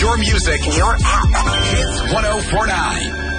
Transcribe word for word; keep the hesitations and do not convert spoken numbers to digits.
your music, your app. Hits one oh four point nine.